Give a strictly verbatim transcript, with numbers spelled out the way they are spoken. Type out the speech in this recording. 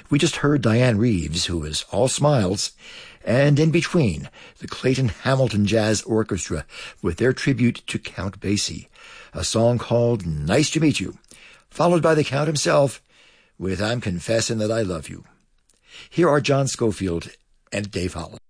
We just heard Diane Reeves, who is all smiles, and in between, the Clayton Hamilton Jazz Orchestra with their tribute to Count Basie, a song called Nice to Meet You, followed by the Count himself with I'm Confessing That I Love You. Here are John Scofield and Dave Holland.